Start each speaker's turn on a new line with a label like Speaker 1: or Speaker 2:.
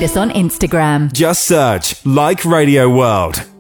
Speaker 1: us on Instagram.
Speaker 2: Just search Like Radio World.